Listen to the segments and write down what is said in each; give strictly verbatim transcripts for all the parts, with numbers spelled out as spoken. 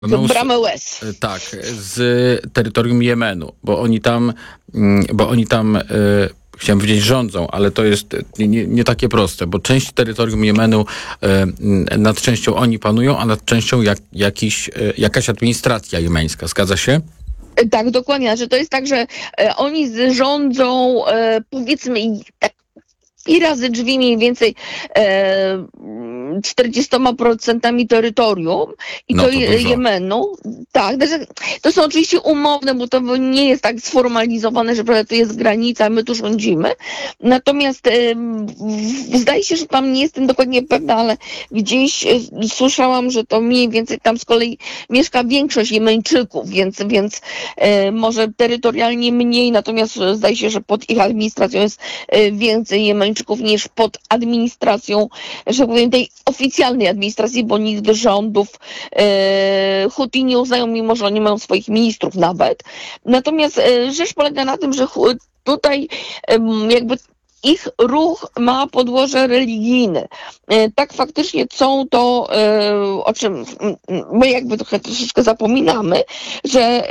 Bramę łez. Tak, z terytorium Jemenu, bo oni tam, bo oni tam e, chciałem powiedzieć rządzą, ale to jest nie, nie, nie takie proste, bo część terytorium Jemenu, e, nad częścią oni panują, a nad częścią jak, jakiś, e, jakaś administracja jemeńska. Zgadza się? Tak, dokładnie. Że to jest tak, że e, oni rządzą e, powiedzmy tak i razy drzwi mniej więcej e, czterdziestoma procentami terytorium i No to, to je, dużo. Jemenu. Tak, znaczy, to są oczywiście umowne, bo to nie jest tak sformalizowane, że prawda, to jest granica, my tu rządzimy. Natomiast e, w, zdaje się, że tam nie jestem dokładnie pewna, ale gdzieś e, słyszałam, że to mniej więcej tam z kolei mieszka większość Jemeńczyków, więc, więc e, może terytorialnie mniej, natomiast e, zdaje się, że pod ich administracją jest e, więcej Jemeńczyków niż pod administracją, że powiem, tej oficjalnej administracji, bo nigdy rządów e, Huti nie uznają, mimo że oni mają swoich ministrów nawet. Natomiast e, rzecz polega na tym, że tutaj e, jakby ich ruch ma podłoże religijne. Tak faktycznie są to, o czym my jakby trochę troszeczkę zapominamy, że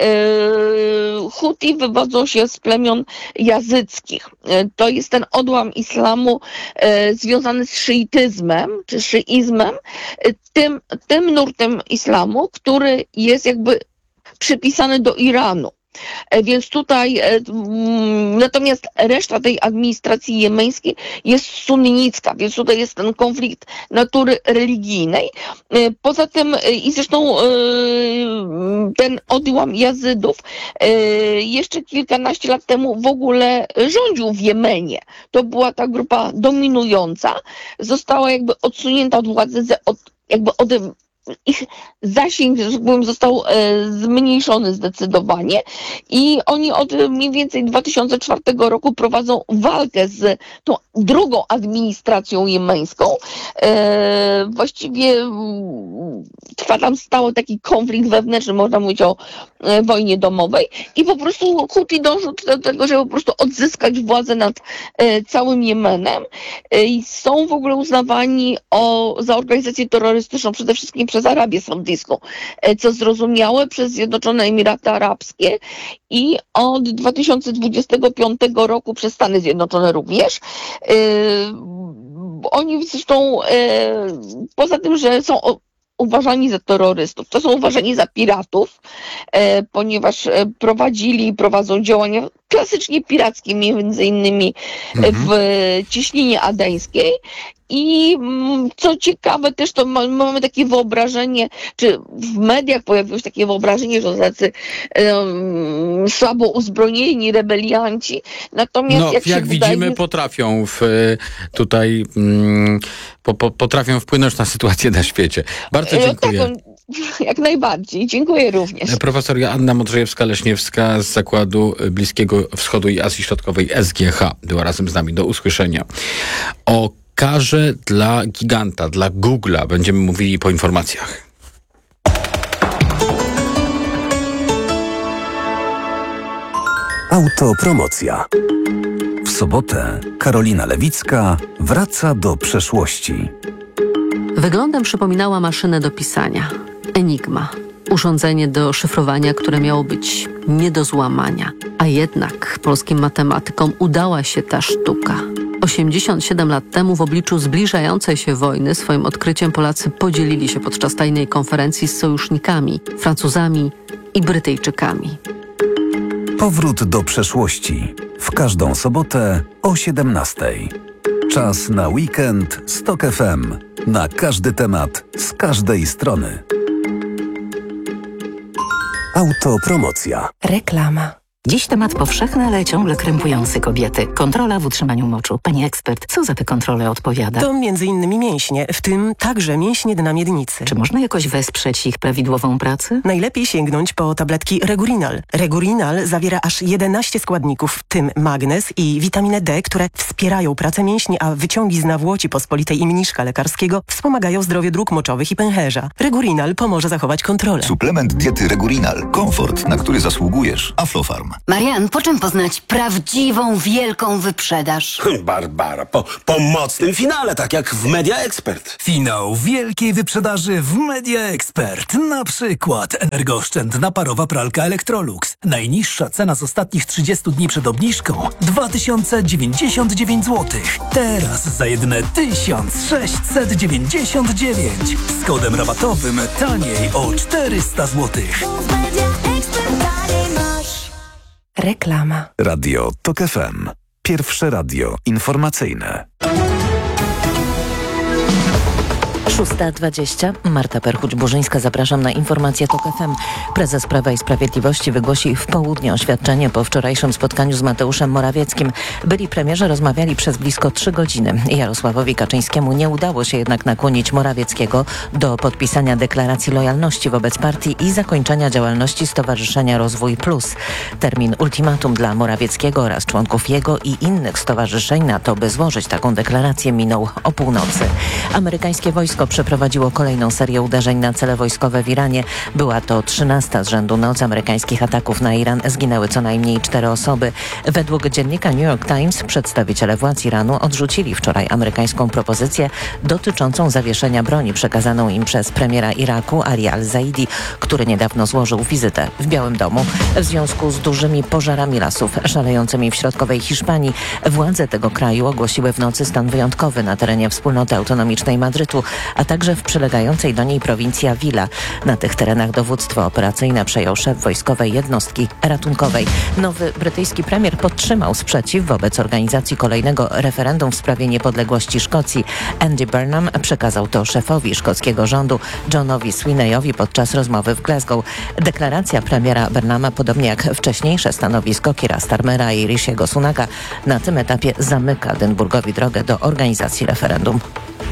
Huti wywodzą się z plemion jazyckich. To jest ten odłam islamu związany z szyityzmem, czy szyizmem, tym, tym nurtem islamu, który jest jakby przypisany do Iranu. Więc tutaj, natomiast reszta tej administracji jemeńskiej jest sunnicka, więc tutaj jest ten konflikt natury religijnej. Poza tym, i zresztą ten odłam Jazydów jeszcze kilkanaście lat temu w ogóle rządził w Jemenie. To była ta grupa dominująca, została jakby odsunięta od władzy, od, jakby od ich zasięg, że tak powiem, został e, zmniejszony zdecydowanie i oni od mniej więcej dwa tysiące czwartego roku prowadzą walkę z tą drugą administracją jemeńską. E, właściwie m, trwa tam stały taki konflikt wewnętrzny, można mówić o e, wojnie domowej i po prostu Huti dążą do tego, żeby po prostu odzyskać władzę nad e, całym Jemenem e, i są w ogóle uznawani o, za organizację terrorystyczną przede wszystkim przez Arabię Saudyjską, co zrozumiałe, przez Zjednoczone Emiraty Arabskie i od dwa tysiące dwudziestego piątego roku przez Stany Zjednoczone również. Yy, oni zresztą yy, poza tym, że są o, uważani za terrorystów, to są uważani za piratów, e, ponieważ e, prowadzili i prowadzą działania klasycznie pirackie, między innymi mhm. w Cieśninie Adeńskiej. I co ciekawe też, to mamy takie wyobrażenie, czy w mediach pojawiło się takie wyobrażenie, że tacy um, słabo uzbrojeni rebelianci. Natomiast no, jak, jak się widzimy, wydaje, potrafią w, tutaj um, po, po, potrafią wpłynąć na sytuację na świecie. Bardzo dziękuję. No tak, jak najbardziej. Dziękuję również. Profesor Joanna Modrzejewska-Leśniewska z Zakładu Bliskiego Wschodu i Azji Środkowej S G H była razem z nami. Do usłyszenia. O karze dla giganta, dla Google'a będziemy mówili po informacjach. Autopromocja. W sobotę Karolina Lewicka wraca do przeszłości. Wyglądem przypominała maszynę do pisania. Enigma. Urządzenie do szyfrowania, które miało być nie do złamania. A jednak polskim matematykom udała się ta sztuka. osiemdziesiąt siedem lat temu w obliczu zbliżającej się wojny swoim odkryciem Polacy podzielili się podczas tajnej konferencji z sojusznikami, Francuzami i Brytyjczykami. Powrót do przeszłości. W każdą sobotę o siedemnastej. Czas na weekend z Tok F M. Na każdy temat, z każdej strony. Autopromocja. Reklama. Dziś temat powszechny, ale ciągle krępujący kobiety. Kontrola w utrzymaniu moczu. Pani ekspert, co za te kontrole odpowiada? To między innymi mięśnie, w tym także mięśnie dna miednicy. Czy można jakoś wesprzeć ich prawidłową pracę? Najlepiej sięgnąć po tabletki Regurinal. Regurinal zawiera aż jedenaście składników, w tym magnez i witaminę D, które wspierają pracę mięśni, a wyciągi z nawłoci pospolitej i mniszka lekarskiego wspomagają zdrowie dróg moczowych i pęcherza. Regurinal pomoże zachować kontrolę. Suplement diety Regurinal. Komfort, na który zasługujesz. Aflofarm. com. Marian, po czym poznać prawdziwą, wielką wyprzedaż? Barbara, po, po mocnym finale, tak jak w Media Expert. Finał wielkiej wyprzedaży w Media Expert. Na przykład energooszczędna parowa pralka Electrolux. Najniższa cena z ostatnich trzydziestu dni przed obniżką dwa tysiące dziewięćdziesiąt dziewięć złotych. Teraz za jedyne tysiąc sześćset dziewięćdziesiąt dziewięć. Z kodem rabatowym taniej o czterysta złotych. Reklama. Radio Tok F M. Pierwsze radio informacyjne. szósta dwadzieścia. Marta Perchuć-Burzyńska, zapraszam na informację Tok F M. Prezes Prawa i Sprawiedliwości wygłosi w południe oświadczenie po wczorajszym spotkaniu z Mateuszem Morawieckim. Byli premierzy rozmawiali przez blisko trzy godziny. Jarosławowi Kaczyńskiemu nie udało się jednak nakłonić Morawieckiego do podpisania deklaracji lojalności wobec partii i zakończenia działalności Stowarzyszenia Rozwój Plus. Termin ultimatum dla Morawieckiego oraz członków jego i innych stowarzyszeń na to, by złożyć taką deklarację, minął o północy. Amerykańskie wojsko przeprowadziło kolejną serię uderzeń na cele wojskowe w Iranie. Była to trzynasta z rzędu noc amerykańskich ataków na Iran. Zginęły co najmniej cztery osoby. Według dziennika New York Times przedstawiciele władz Iranu odrzucili wczoraj amerykańską propozycję dotyczącą zawieszenia broni przekazaną im przez premiera Iraku Ali al-Zaidi, który niedawno złożył wizytę w Białym Domu. W związku z dużymi pożarami lasów szalejącymi w środkowej Hiszpanii władze tego kraju ogłosiły w nocy stan wyjątkowy na terenie wspólnoty autonomicznej Madrytu, a także w przylegającej do niej prowincji Avila. Na tych terenach dowództwo operacyjne przejął szef wojskowej jednostki ratunkowej. Nowy brytyjski premier podtrzymał sprzeciw wobec organizacji kolejnego referendum w sprawie niepodległości Szkocji. Andy Burnham przekazał to szefowi szkockiego rządu Johnowi Swineyowi podczas rozmowy w Glasgow. Deklaracja premiera Burnhama, podobnie jak wcześniejsze stanowisko Keira Starmera i Rishiego Sunaka, na tym etapie zamyka Edynburgowi drogę do organizacji referendum.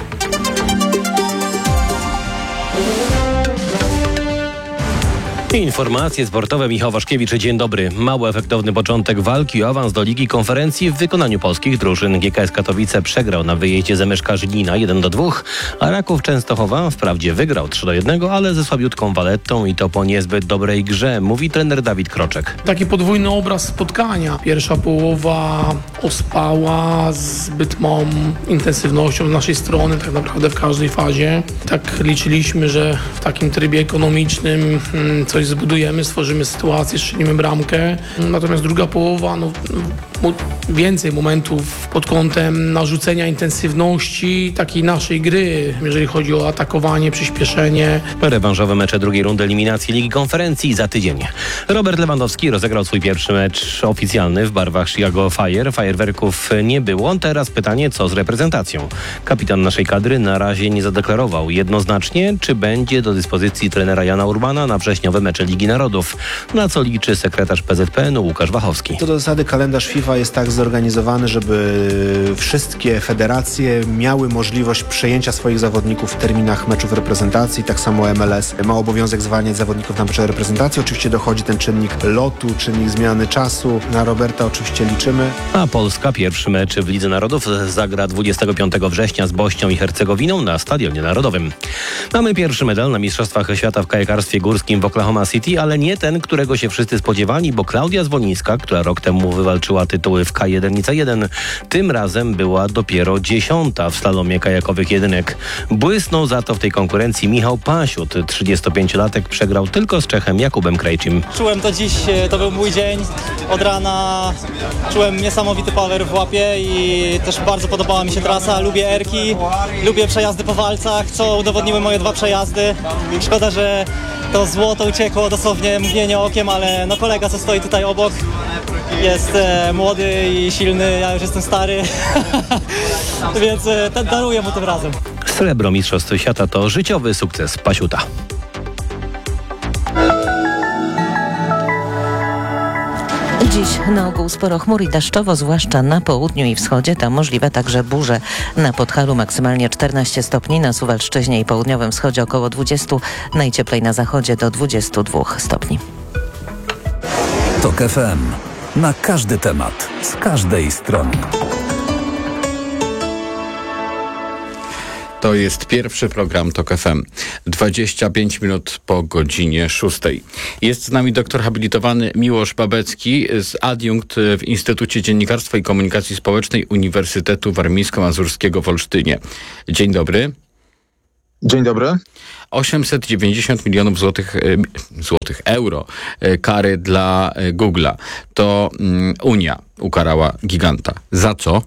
Informacje sportowe. Michał Waszkiewicz, dzień dobry. Mało efektowny początek walki o awans do Ligi Konferencji w wykonaniu polskich drużyn. G K S Katowice przegrał na wyjeździe z M Sz K Żylina jeden do dwóch, a Raków Częstochowa wprawdzie wygrał trzy do jednego, ale ze słabiutką Valettą i to po niezbyt dobrej grze, mówi trener Dawid Kroczek. Taki podwójny obraz spotkania. Pierwsza połowa ospała zbyt małą intensywnością z naszej strony, tak naprawdę w każdej fazie. Tak liczyliśmy, że w takim trybie ekonomicznym coś zbudujemy, stworzymy sytuację, strzelimy bramkę. Natomiast druga połowa, no, więcej momentów pod kątem narzucenia intensywności takiej naszej gry, jeżeli chodzi o atakowanie, przyspieszenie. Rewanżowe mecze drugiej rundy eliminacji Ligi Konferencji za tydzień. Robert Lewandowski rozegrał swój pierwszy mecz oficjalny w barwach Chicago Fire. Fajerwerków nie było. Teraz pytanie, co z reprezentacją? Kapitan naszej kadry na razie nie zadeklarował jednoznacznie, czy będzie do dyspozycji trenera Jana Urbana na wrześniowe mecze Ligi Narodów, na co liczy sekretarz P Z P N u Łukasz Wachowski. Co do zasady kalendarz FIFA jest tak zorganizowany, żeby wszystkie federacje miały możliwość przejęcia swoich zawodników w terminach meczów reprezentacji. Tak samo M L S ma obowiązek zwalniać zawodników na mecze reprezentacji. Oczywiście dochodzi ten czynnik lotu, czynnik zmiany czasu. Na Roberta oczywiście liczymy. A Polska pierwszy mecz w Lidze Narodów zagra dwudziestego piątego września z Bośnią i Hercegowiną na Stadionie Narodowym. Mamy pierwszy medal na Mistrzostwach Świata w kajakarstwie górskim w Oklahoma City, ale nie ten, którego się wszyscy spodziewali, bo Klaudia Zwolińska, która rok temu wywalczyła tytuły w K jeden i C jeden, tym razem była dopiero dziesiąta w slalomie kajakowych jedynek. Błysnął za to w tej konkurencji Michał Pasiut. trzydziestopięciolatek przegrał tylko z Czechem Jakubem Krejczym. Czułem to dziś, to był mój dzień. Od rana czułem niesamowity power w łapie i też bardzo podobała mi się trasa. Lubię erki, lubię przejazdy po walcach, co udowodniły moje dwa przejazdy. Szkoda, że to złoto uciekło dosłownie mgnienie okiem, ale no kolega, co stoi tutaj obok, jest e, młody i silny, ja już jestem stary, więc e, daruję mu tym razem. Srebro Mistrzostw Świata to życiowy sukces Pasiuta. Dziś na ogół sporo chmur i deszczowo, zwłaszcza na południu i wschodzie. Tam możliwe także burze. Na Podhalu maksymalnie czternaście stopni, na Suwalszczyźnie i południowym wschodzie około dwadzieścia, najcieplej na zachodzie do dwudziestu dwóch stopni. Tok F M. Na każdy temat, z każdej strony. To jest pierwszy program TOK F M. dwadzieścia pięć minut po godzinie szóstej. Jest z nami doktor habilitowany Miłosz Babecki, z adiunkt w Instytucie Dziennikarstwa i Komunikacji Społecznej Uniwersytetu Warmińsko-Mazurskiego w Olsztynie. Dzień dobry. Dzień dobry. osiemset dziewięćdziesiąt milionów złotych, złotych euro kary dla Google'a. To um, Unia ukarała giganta. Za co?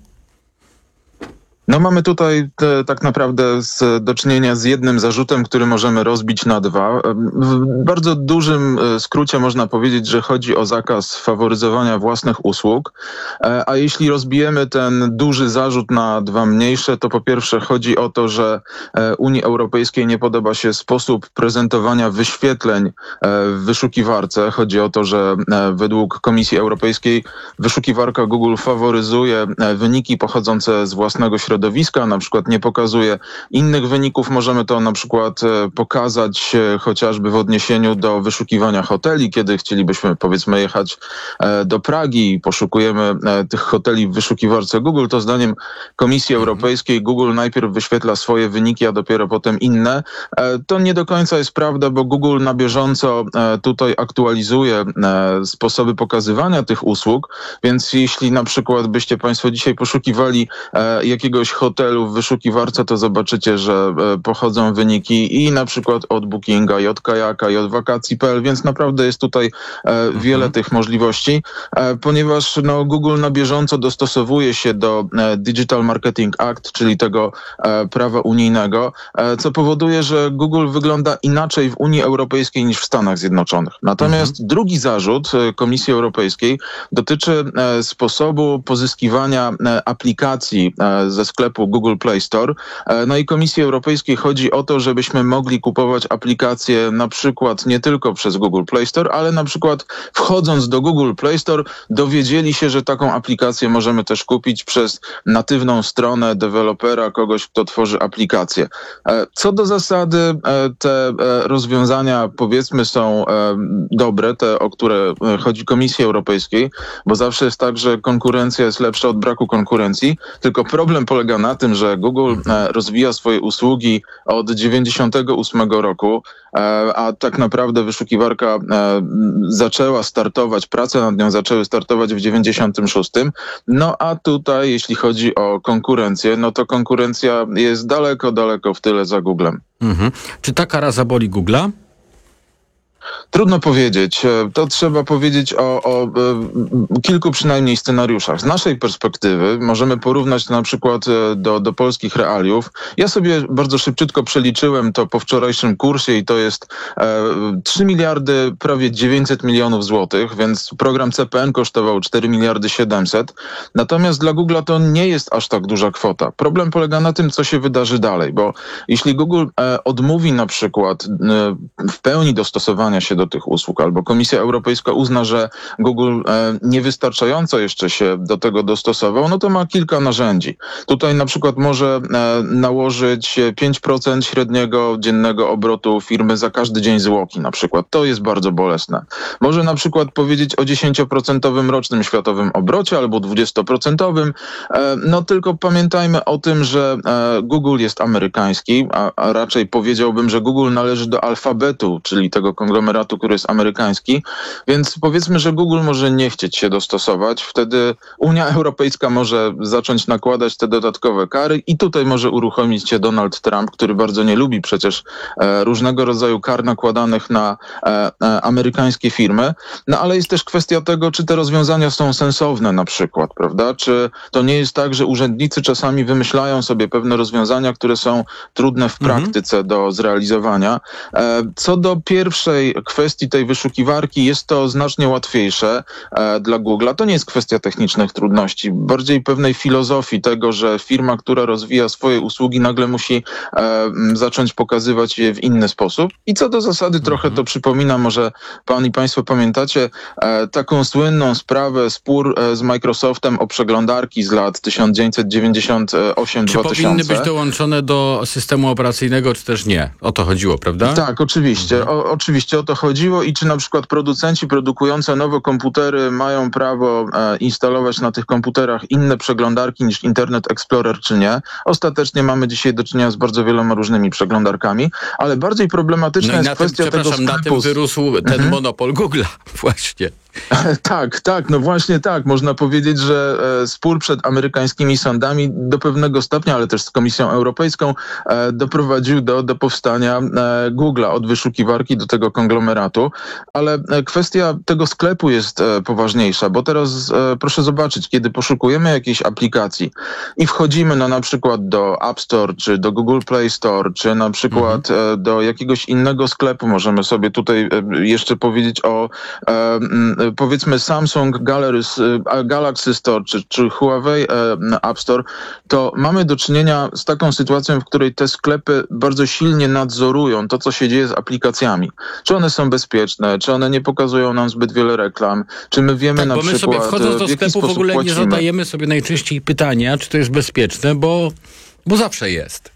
No mamy tutaj te, tak naprawdę z, do czynienia z jednym zarzutem, który możemy rozbić na dwa. W bardzo dużym skrócie można powiedzieć, że chodzi o zakaz faworyzowania własnych usług, a jeśli rozbijemy ten duży zarzut na dwa mniejsze, to po pierwsze chodzi o to, że Unii Europejskiej nie podoba się sposób prezentowania wyświetleń w wyszukiwarce. Chodzi o to, że według Komisji Europejskiej wyszukiwarka Google faworyzuje wyniki pochodzące z własnego środowiska, na przykład nie pokazuje innych wyników. Możemy to na przykład pokazać chociażby w odniesieniu do wyszukiwania hoteli, kiedy chcielibyśmy powiedzmy jechać do Pragi i poszukujemy tych hoteli w wyszukiwarce Google, to zdaniem Komisji Europejskiej Google najpierw wyświetla swoje wyniki, a dopiero potem inne. To nie do końca jest prawda, bo Google na bieżąco tutaj aktualizuje sposoby pokazywania tych usług, więc jeśli na przykład byście Państwo dzisiaj poszukiwali jakiegoś hotelu w wyszukiwarce, to zobaczycie, że pochodzą wyniki i na przykład od Bookinga, i od Kajaka, i od wakacji kropka p l, więc naprawdę jest tutaj wiele mhm. tych możliwości, ponieważ no, Google na bieżąco dostosowuje się do Digital Marketing Act, czyli tego prawa unijnego, co powoduje, że Google wygląda inaczej w Unii Europejskiej niż w Stanach Zjednoczonych. Natomiast mhm. drugi zarzut Komisji Europejskiej dotyczy sposobu pozyskiwania aplikacji ze sklepu Google Play Store. No i Komisji Europejskiej chodzi o to, żebyśmy mogli kupować aplikacje na przykład nie tylko przez Google Play Store, ale na przykład wchodząc do Google Play Store dowiedzieli się, że taką aplikację możemy też kupić przez natywną stronę dewelopera, kogoś, kto tworzy aplikację. Co do zasady te rozwiązania powiedzmy są dobre, te, o które chodzi Komisji Europejskiej, bo zawsze jest tak, że konkurencja jest lepsza od braku konkurencji, tylko problem polega na tym, że Google rozwija swoje usługi od dziewięćdziesiątego ósmego roku, a tak naprawdę wyszukiwarka zaczęła startować, prace nad nią zaczęły startować w dziewięćdziesiątym szóstym. No a tutaj, jeśli chodzi o konkurencję, no to konkurencja jest daleko, daleko w tyle za Googlem. Mhm. Czy ta kara zaboli Google'a? Trudno powiedzieć. To trzeba powiedzieć o, o kilku przynajmniej scenariuszach. Z naszej perspektywy możemy porównać to na przykład do, do polskich realiów. Ja sobie bardzo szybciutko przeliczyłem to po wczorajszym kursie i to jest e, trzy miliardy, prawie dziewięćset milionów złotych, więc program C P N kosztował cztery miliardy siedemset. Natomiast dla Google'a to nie jest aż tak duża kwota. Problem polega na tym, co się wydarzy dalej, bo jeśli Google e, odmówi na przykład e, w pełni dostosowania się do tych usług, albo Komisja Europejska uzna, że Google e, niewystarczająco jeszcze się do tego dostosował, no to ma kilka narzędzi. Tutaj na przykład może e, nałożyć pięć procent średniego dziennego obrotu firmy za każdy dzień zwłoki na przykład. To jest bardzo bolesne. Może na przykład powiedzieć o dziesięcioprocentowym rocznym światowym obrocie albo dwudziestoprocentowym. E, no tylko pamiętajmy o tym, że e, Google jest amerykański, a, a raczej powiedziałbym, że Google należy do alfabetu, czyli tego konglomeratu, który jest amerykański, więc powiedzmy, że Google może nie chcieć się dostosować, wtedy Unia Europejska może zacząć nakładać te dodatkowe kary i tutaj może uruchomić się Donald Trump, który bardzo nie lubi przecież e, różnego rodzaju kar nakładanych na e, e, amerykańskie firmy, no ale jest też kwestia tego, czy te rozwiązania są sensowne na przykład, prawda? Czy to nie jest tak, że urzędnicy czasami wymyślają sobie pewne rozwiązania, które są trudne w praktyce mhm. do zrealizowania. E, co do pierwszej kwestii tej wyszukiwarki, jest to znacznie łatwiejsze e, dla Google'a. To nie jest kwestia technicznych trudności, bardziej pewnej filozofii tego, że firma, która rozwija swoje usługi, nagle musi e, zacząć pokazywać je w inny sposób. I co do zasady mhm. trochę to przypomina, może pan i państwo pamiętacie, e, taką słynną sprawę, spór e, z Microsoftem o przeglądarki z lat tysiąc dziewięćset dziewięćdziesiąt osiem do dwa tysiące. Czy powinny być dołączone do systemu operacyjnego, czy też nie? O to chodziło, prawda? Tak, oczywiście. Mhm. O, oczywiście o to chodzi. chodziło i czy na przykład producenci produkujące nowe komputery mają prawo e, instalować na tych komputerach inne przeglądarki niż Internet Explorer, czy nie. Ostatecznie mamy dzisiaj do czynienia z bardzo wieloma różnymi przeglądarkami, ale bardziej problematyczna no jest na tym, kwestia tego sklepu. Na tym wyrósł ten mhm. monopol Google'a właśnie. Tak, tak, no właśnie tak. Można powiedzieć, że e, spór przed amerykańskimi sądami do pewnego stopnia, ale też z Komisją Europejską e, doprowadził do, do powstania e, Google'a, od wyszukiwarki do tego konglomeratu. Ale e, kwestia tego sklepu jest e, poważniejsza, bo teraz e, proszę zobaczyć, kiedy poszukujemy jakiejś aplikacji i wchodzimy no, na przykład do App Store, czy do Google Play Store, czy na przykład mhm. e, do jakiegoś innego sklepu, możemy sobie tutaj e, jeszcze powiedzieć o e, powiedzmy Samsung Galaxy, Galaxy Store czy, czy Huawei App Store, to mamy do czynienia z taką sytuacją, w której te sklepy bardzo silnie nadzorują to, co się dzieje z aplikacjami. Czy one są bezpieczne, czy one nie pokazują nam zbyt wiele reklam, czy my wiemy tak, na bo my przykład, sobie wchodząc do sklepu w ogóle płacimy. Nie zadajemy sobie najczęściej pytania, czy to jest bezpieczne, bo, bo zawsze jest.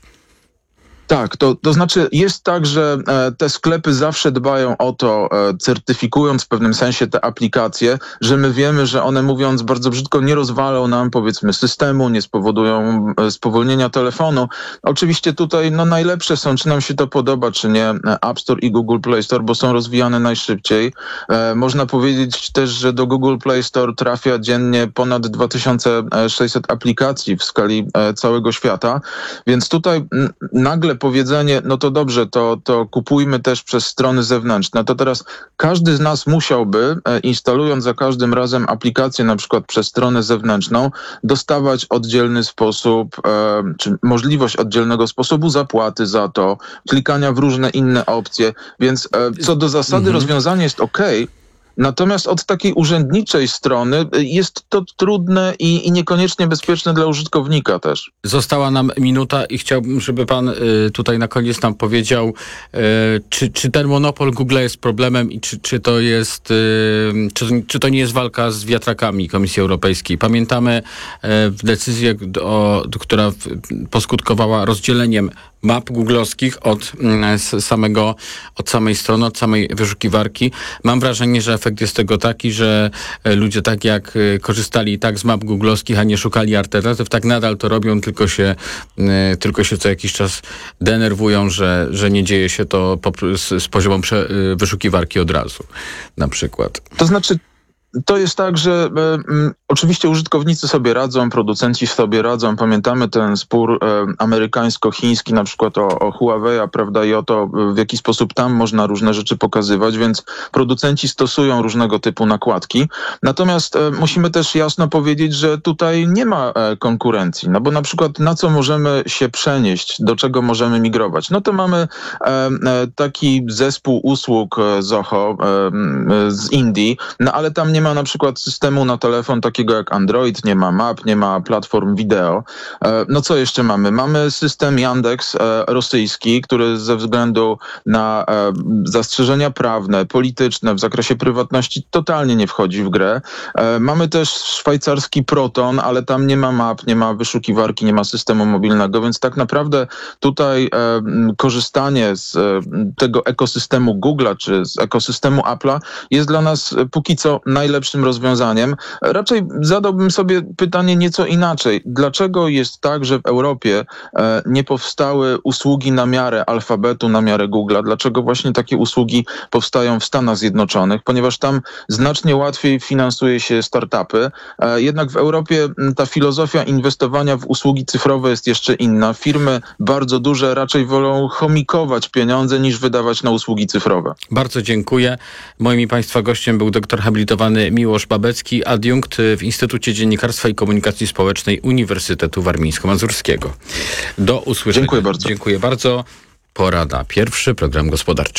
Tak, to, to znaczy jest tak, że e, te sklepy zawsze dbają o to, e, certyfikując w pewnym sensie te aplikacje, że my wiemy, że one, mówiąc bardzo brzydko, nie rozwalą nam, powiedzmy, systemu, nie spowodują e, spowolnienia telefonu. Oczywiście tutaj no, najlepsze są, czy nam się to podoba, czy nie, App Store i Google Play Store, bo są rozwijane najszybciej. E, można powiedzieć też, że do Google Play Store trafia dziennie ponad dwa tysiące sześćset aplikacji w skali e, całego świata, więc tutaj m, nagle powiedzenie, no to dobrze, to, to kupujmy też przez strony zewnętrzne. To teraz każdy z nas musiałby, e, instalując za każdym razem aplikację na przykład przez stronę zewnętrzną, dostawać oddzielny sposób, e, czy możliwość oddzielnego sposobu zapłaty za to, klikania w różne inne opcje, więc e, co do zasady mhm. rozwiązanie jest okej. Natomiast od takiej urzędniczej strony jest to trudne i, i niekoniecznie bezpieczne dla użytkownika też. Została nam minuta i chciałbym, żeby pan y, tutaj na koniec nam powiedział, y, czy, czy ten monopol Google jest problemem i czy, czy to jest, y, czy, czy to nie jest walka z wiatrakami Komisji Europejskiej. Pamiętamy y, decyzję, o, która w, poskutkowała rozdzieleniem map googlowskich od y, samego, od samej strony, od samej wyszukiwarki. Mam wrażenie, że efekt jest tego taki, że ludzie tak jak korzystali tak z map googlowskich, a nie szukali alternatyw, tak nadal to robią, tylko się, tylko się co jakiś czas denerwują, że, że nie dzieje się to z, z poziomu wyszukiwarki od razu, na przykład. To znaczy, to jest tak, że e, oczywiście użytkownicy sobie radzą, producenci sobie radzą. Pamiętamy ten spór e, amerykańsko-chiński na przykład o, o Huawei, prawda, i o to, w jaki sposób tam można różne rzeczy pokazywać, więc producenci stosują różnego typu nakładki. Natomiast e, musimy też jasno powiedzieć, że tutaj nie ma e, konkurencji, no bo na przykład na co możemy się przenieść, do czego możemy migrować? No to mamy e, e, taki zespół usług e, Zoho e, z Indii, no ale tam nie ma na przykład systemu na telefon takiego jak Android, nie ma map, nie ma platform wideo. No co jeszcze mamy? Mamy system Yandex rosyjski, który ze względu na zastrzeżenia prawne, polityczne w zakresie prywatności totalnie nie wchodzi w grę. Mamy też szwajcarski Proton, ale tam nie ma map, nie ma wyszukiwarki, nie ma systemu mobilnego, więc tak naprawdę tutaj korzystanie z tego ekosystemu Google'a czy z ekosystemu Apple'a jest dla nas póki co najlepsze lepszym rozwiązaniem. Raczej zadałbym sobie pytanie nieco inaczej. Dlaczego jest tak, że w Europie e, nie powstały usługi na miarę alfabetu, na miarę Google'a? Dlaczego właśnie takie usługi powstają w Stanach Zjednoczonych? Ponieważ tam znacznie łatwiej finansuje się startupy. E, jednak w Europie ta filozofia inwestowania w usługi cyfrowe jest jeszcze inna. Firmy bardzo duże raczej wolą chomikować pieniądze niż wydawać na usługi cyfrowe. Bardzo dziękuję. Moim i Państwa gościem był doktor habilitowany Miłosz Babecki, adiunkt w Instytucie Dziennikarstwa i Komunikacji Społecznej Uniwersytetu Warmińsko-Mazurskiego. Do usłyszenia. Dziękuję bardzo. Dziękuję bardzo. Pora na pierwszy program gospodarczy.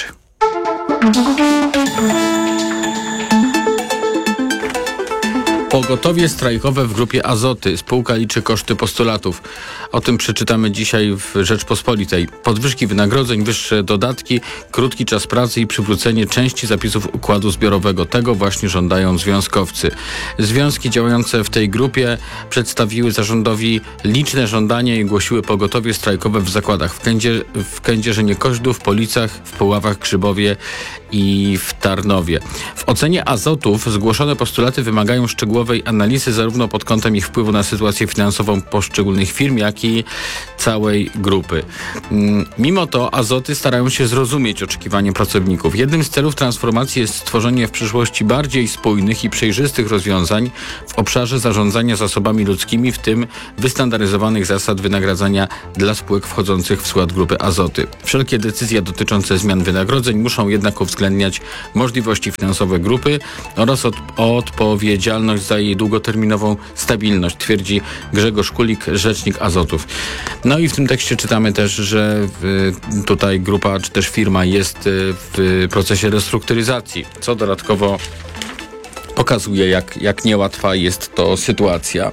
Pogotowie strajkowe w grupie Azoty. Spółka liczy koszty postulatów. O tym przeczytamy dzisiaj w Rzeczpospolitej. Podwyżki wynagrodzeń, wyższe dodatki, krótki czas pracy i przywrócenie części zapisów układu zbiorowego. Tego właśnie żądają związkowcy. Związki działające w tej grupie przedstawiły zarządowi liczne żądania i głosiły pogotowie strajkowe w zakładach w, Kędzie, w Kędzierzynie Koźlu, w Policach, w Puławach, Grzybowie i w Tarnowie. W ocenie Azotów zgłoszone postulaty wymagają szczegółowej analizy zarówno pod kątem ich wpływu na sytuację finansową poszczególnych firm, jak i całej grupy. Mimo to Azoty starają się zrozumieć oczekiwania pracowników. Jednym z celów transformacji jest stworzenie w przyszłości bardziej spójnych i przejrzystych rozwiązań w obszarze zarządzania zasobami ludzkimi, w tym wystandaryzowanych zasad wynagradzania dla spółek wchodzących w skład grupy Azoty. Wszelkie decyzje dotyczące zmian wynagrodzeń muszą jednak uwzględniać możliwości finansowe grupy oraz od, odpowiedzialność za jej długoterminową stabilność, twierdzi Grzegorz Kulik, rzecznik Azotów. No i w tym tekście czytamy też, że w, tutaj grupa czy też firma jest w procesie restrukturyzacji, co dodatkowo pokazuje, jak, jak niełatwa jest to sytuacja.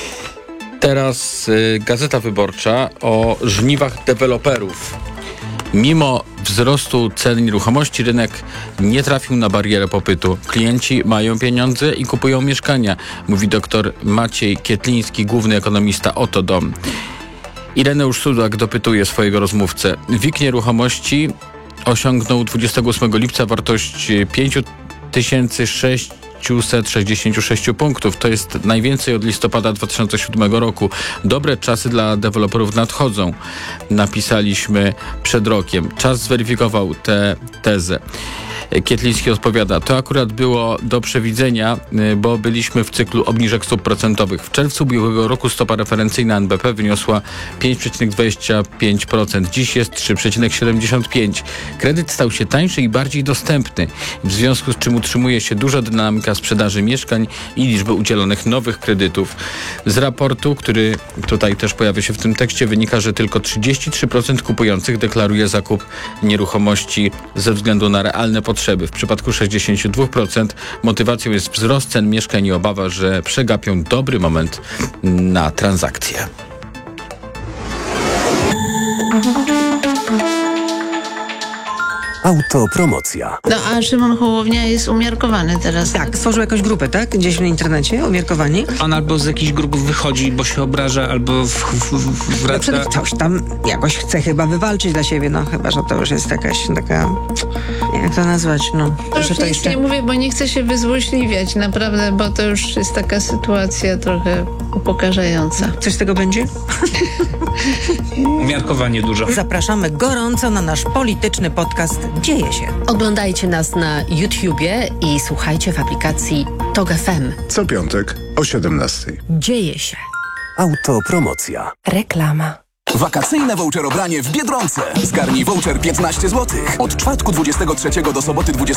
Teraz y, Gazeta Wyborcza o żniwach deweloperów. Mimo wzrostu cen nieruchomości rynek nie trafił na barierę popytu. Klienci mają pieniądze i kupują mieszkania, mówi dr Maciej Kietliński, główny ekonomista Oto Dom. Ireneusz Sudak dopytuje swojego rozmówcę. W I K Nieruchomości osiągnął dwudziestego ósmego lipca wartość pięć tysięcy sześćset sześćdziesiąt sześć punktów. To jest najwięcej od listopada dwa tysiące siódmego roku. Dobre czasy dla deweloperów nadchodzą, napisaliśmy przed rokiem. Czas zweryfikował tę tezę. Kietliński odpowiada, to akurat było do przewidzenia, bo byliśmy w cyklu obniżek stóp procentowych. W czerwcu ubiegłego roku stopa referencyjna N B P wyniosła pięć przecinek dwadzieścia pięć procent. Dziś jest trzy przecinek siedemdziesiąt pięć procent. Kredyt stał się tańszy i bardziej dostępny, w związku z czym utrzymuje się duża dynamika sprzedaży mieszkań i liczby udzielonych nowych kredytów. Z raportu, który tutaj też pojawia się w tym tekście, wynika, że tylko trzydzieści trzy procent kupujących deklaruje zakup nieruchomości ze względu na realne potrzeby. W przypadku sześćdziesiąt dwa procent motywacją jest wzrost cen mieszkań i obawa, że przegapią dobry moment na transakcje. Autopromocja. No a Szymon Hołownia jest umiarkowany teraz. Tak, stworzył jakąś grupę, tak? Gdzieś w internecie, umiarkowani. On albo z jakichś grup wychodzi, bo się obraża, albo w, w, w, wraca. No, coś tam jakoś chce chyba wywalczyć dla siebie, no chyba, że to już jest jakaś taka, jak to nazwać, no. To że już to nic jeszcze... nie mówię, bo nie chcę się wyzłośliwiać, naprawdę, bo to już jest taka sytuacja trochę upokarzająca. Coś z tego będzie? Umiarkowanie dużo. Zapraszamy gorąco na nasz polityczny podcast Dzieje się. Oglądajcie nas na YouTubie i słuchajcie w aplikacji Tok F M. Co piątek o siedemnastej. Dzieje się. Autopromocja. Reklama. Wakacyjne voucherobranie w Biedronce. Zgarnij voucher piętnaście złotych. Od czwartku dwudziestego trzeciego do soboty dwudziestego